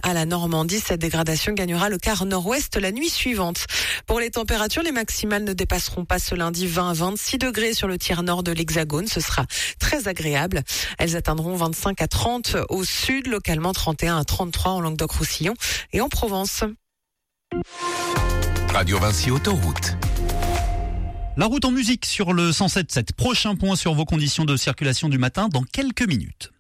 à la Normandie. Cette dégradation gagnera le quart nord-ouest la nuit suivante. Pour les températures, les maximales ne dépasseront pas ce lundi 20 à 26 degrés sur le tiers nord de l'Hexagone. Ce sera très agréable. Elles atteindront 25 à 30 au sud, localement 31 à 33 en Languedoc-Roussillon et en Provence. Radio Vinci Autoroute. La route en musique sur le 107.7. Prochain point sur vos conditions de circulation du matin dans quelques minutes.